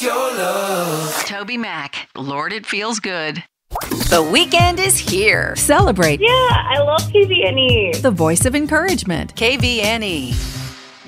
Toby Mac, Lord, it feels good. The weekend is here. Celebrate Yeah, I love PG&E. the voice of encouragement. KVNE.